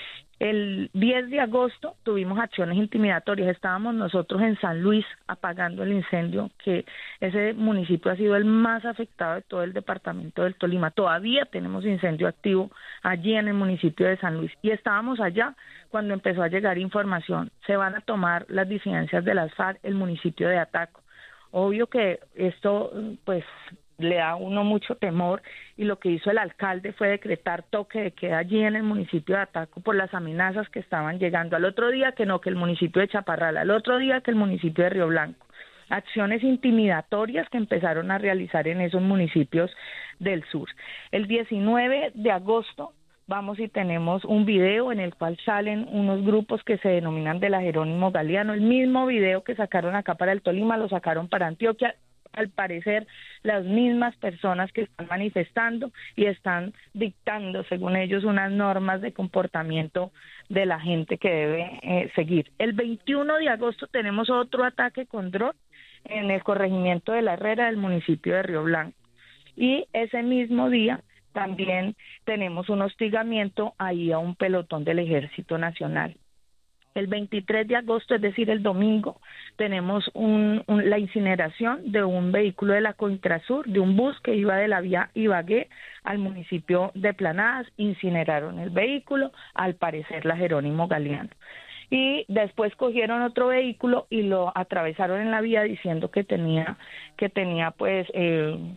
El 10 de agosto tuvimos acciones intimidatorias. Estábamos nosotros en San Luis apagando el incendio, que ese municipio ha sido el más afectado de todo el departamento del Tolima. Todavía tenemos incendio activo allí en el municipio de San Luis. Y estábamos allá cuando empezó a llegar información. Se van a tomar las disidencias de las FARC, el municipio de Ataco. Obvio que esto, pues, le da a uno mucho temor, y lo que hizo el alcalde fue decretar toque de queda allí en el municipio de Ataco por las amenazas que estaban llegando. Al otro día que el municipio de Chaparral, al otro día que el municipio de Río Blanco. Acciones intimidatorias que empezaron a realizar en esos municipios del sur. El 19 de agosto vamos y tenemos un video en el cual salen unos grupos que se denominan de la Jerónimo Galeano. El mismo video que sacaron acá para el Tolima lo sacaron para Antioquia. Al parecer, las mismas personas que están manifestando y están dictando, según ellos, unas normas de comportamiento de la gente que debe seguir. El 21 de agosto tenemos otro ataque con dron en el corregimiento de La Herrera del municipio de Río Blanco. Y ese mismo día también tenemos un hostigamiento ahí a un pelotón del Ejército Nacional. El 23 de agosto, es decir, el domingo, tenemos la incineración de un vehículo de la Cointrasur, de un bus que iba de la vía Ibagué al municipio de Planadas. Incineraron el vehículo, al parecer la Jerónimo Galeano. Y después cogieron otro vehículo y lo atravesaron en la vía diciendo que tenía pues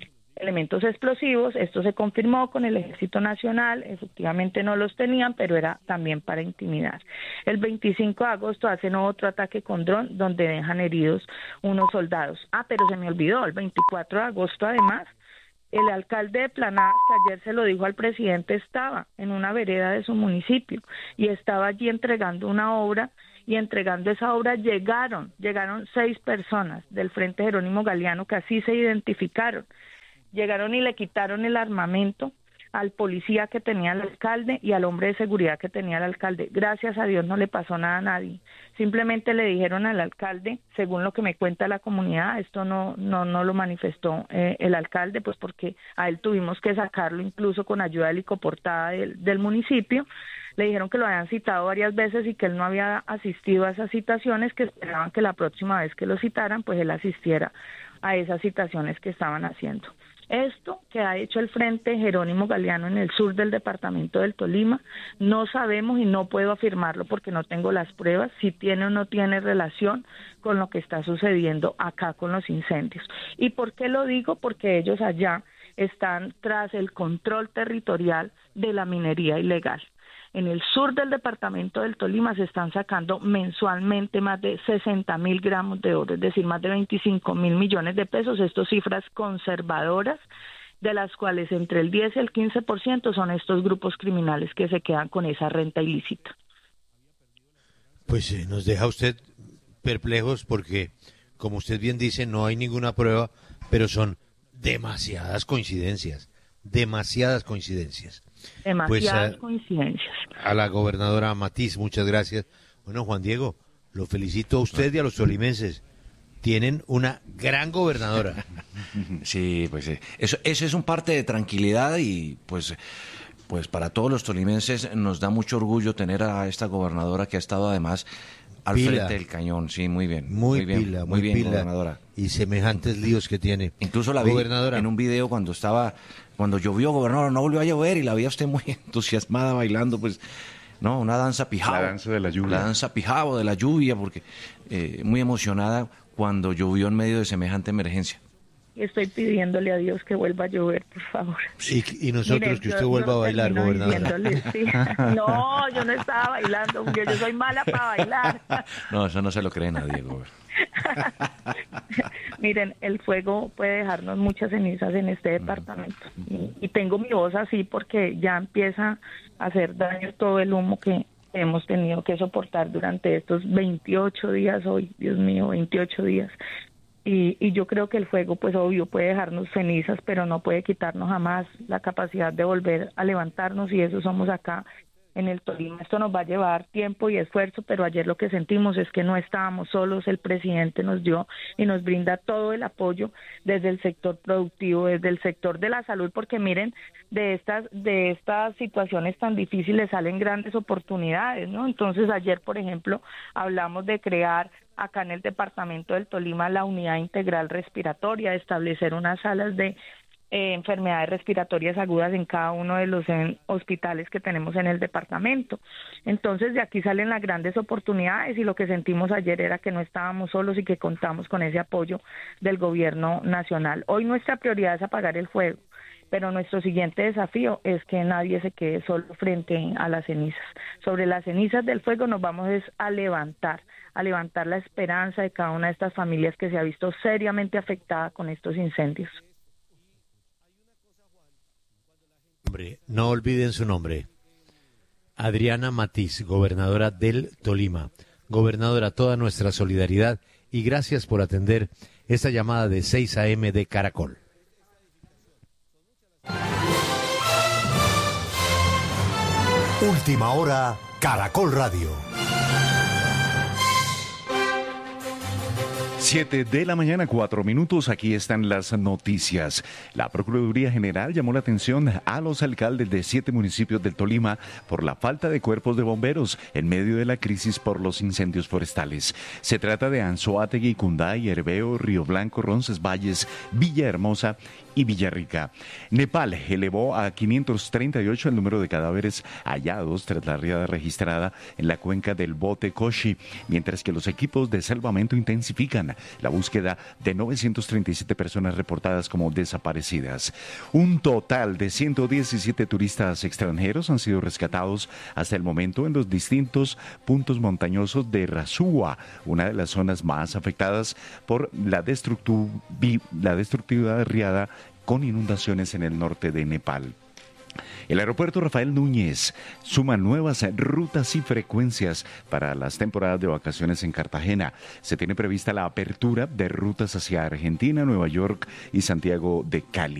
elementos explosivos. Esto se confirmó con el Ejército Nacional, efectivamente no los tenían, pero era también para intimidar. El 25 de agosto hacen otro ataque con dron donde dejan heridos unos soldados. Pero se me olvidó, el 24 de agosto además, el alcalde de Planadas, que ayer se lo dijo al presidente, estaba en una vereda de su municipio y estaba allí entregando una obra, y entregando esa obra llegaron 6 personas del Frente Jerónimo Galeano, que así se identificaron. Llegaron y le quitaron el armamento al policía que tenía el alcalde y al hombre de seguridad que tenía el alcalde. Gracias a Dios no le pasó nada a nadie. Simplemente le dijeron al alcalde, según lo que me cuenta la comunidad, esto no lo manifestó el alcalde, pues porque a él tuvimos que sacarlo incluso con ayuda helicoportada del municipio. Le dijeron que lo habían citado varias veces y que él no había asistido a esas citaciones, que esperaban que la próxima vez que lo citaran, pues él asistiera a esas citaciones que estaban haciendo. Esto que ha hecho el Frente Jerónimo Galeano en el sur del departamento del Tolima, no sabemos y no puedo afirmarlo porque no tengo las pruebas, si tiene o no tiene relación con lo que está sucediendo acá con los incendios. ¿Y por qué lo digo? Porque ellos allá están tras el control territorial de la minería ilegal. En el sur del departamento del Tolima se están sacando mensualmente más de 60.000 gramos de oro, es decir, más de 25.000 millones de pesos. Estas cifras conservadoras, de las cuales entre el 10 y el 15% son estos grupos criminales que se quedan con esa renta ilícita. Pues nos deja usted perplejos porque, como usted bien dice, no hay ninguna prueba, pero son demasiadas coincidencias. Demasiadas coincidencias. A la gobernadora Matiz, muchas gracias. Bueno, Juan Diego, lo felicito a usted y a los tolimenses. Tienen una gran gobernadora. Sí, pues eso es un parte de tranquilidad y pues para todos los tolimenses nos da mucho orgullo tener a esta gobernadora que ha estado además al frente del cañón. Sí, muy bien. Muy bien, gobernadora. Y semejantes líos que tiene. Incluso la vi en un video cuando llovió, gobernadora, no volvió a llover y la vi a usted muy entusiasmada bailando, pues, no, una danza pijao. La danza de la lluvia. La danza pijao de la lluvia, porque muy emocionada cuando llovió en medio de semejante emergencia. Estoy pidiéndole a Dios que vuelva a llover, por favor. Sí, y nosotros, miren, que usted vuelva a bailar, gobernadora. Sí. No, yo no estaba bailando, yo soy mala para bailar. No, eso no se lo cree nadie, gobernador. Miren, el fuego puede dejarnos muchas cenizas en este departamento. Y tengo mi voz así porque ya empieza a hacer daño todo el humo que hemos tenido que soportar durante estos 28 días hoy. Dios mío, 28 días. Y yo creo que el fuego, pues obvio, puede dejarnos cenizas, pero no puede quitarnos jamás la capacidad de volver a levantarnos, y eso somos acá en el Tolima. Esto nos va a llevar tiempo y esfuerzo, pero ayer lo que sentimos es que no estábamos solos. El presidente nos dio y nos brinda todo el apoyo desde el sector productivo, desde el sector de la salud, porque miren, de estas situaciones tan difíciles salen grandes oportunidades, ¿no? Entonces ayer, por ejemplo, hablamos de crear acá en el departamento del Tolima la unidad integral respiratoria, establecer unas salas de enfermedades respiratorias agudas en cada uno de los hospitales que tenemos en el departamento. Entonces de aquí salen las grandes oportunidades, y lo que sentimos ayer era que no estábamos solos y que contamos con ese apoyo del gobierno nacional. Hoy nuestra prioridad es apagar el fuego, pero nuestro siguiente desafío es que nadie se quede solo frente a las cenizas. Sobre las cenizas del fuego nos vamos a levantar la esperanza de cada una de estas familias que se ha visto seriamente afectada con estos incendios. No olviden su nombre. Adriana Matiz, gobernadora del Tolima. Gobernadora, toda nuestra solidaridad y gracias por atender esta llamada de 6 a.m. de Caracol. Última hora, Caracol Radio. 7 de la mañana, 4 minutos. Aquí están las noticias. La Procuraduría General llamó la atención a los alcaldes de 7 municipios del Tolima por la falta de cuerpos de bomberos en medio de la crisis por los incendios forestales. Se trata de Anzoátegui, Cunday, Herveo, Río Blanco, Roncesvalles, Villahermosa y Villarrica. Nepal elevó a 538 el número de cadáveres hallados tras la riada registrada en la cuenca del Bote Koshi, mientras que los equipos de salvamento intensifican la búsqueda de 937 personas reportadas como desaparecidas. Un total de 117 turistas extranjeros han sido rescatados hasta el momento en los distintos puntos montañosos de Rasuwa, una de las zonas más afectadas por la destructiva riada con inundaciones en el norte de Nepal. El aeropuerto Rafael Núñez suma nuevas rutas y frecuencias para las temporadas de vacaciones en Cartagena. Se tiene prevista la apertura de rutas hacia Argentina, Nueva York y Santiago de Cali.